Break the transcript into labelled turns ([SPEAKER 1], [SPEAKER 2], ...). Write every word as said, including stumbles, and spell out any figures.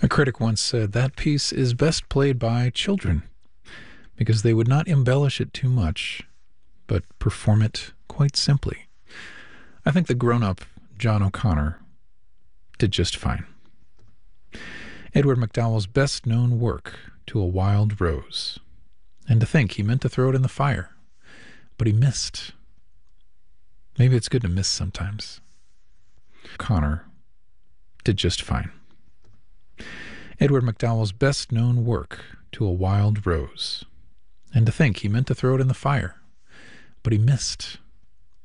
[SPEAKER 1] A critic once said that piece is best played by children because they would not embellish it too much, but perform it quite simply. I think the grown-up John O'Connor did just fine. Edward MacDowell's best-known work, To a Wild Rose. And to think he meant to throw it in the fire, but he missed. Maybe it's good to miss sometimes. Connor did just fine. Edward MacDowell's best-known work, To a Wild Rose. And to think he meant to throw it in the fire, but he missed.